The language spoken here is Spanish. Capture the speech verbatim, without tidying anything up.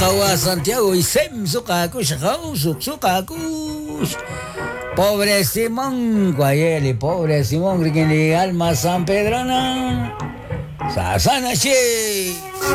Awa Santiago y Sem Sukakush, Hausuk Sukakush. Pobre Simón, Guayeli, pobre Simón, Grigini, Alma San Pedrana. Sasana She.